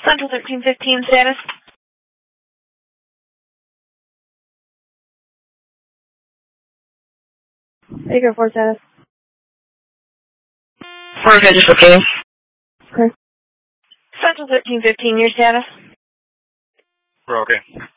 Central 1315 status. Acre 4 status. 415. Okay. Central 1315, your status. We're okay.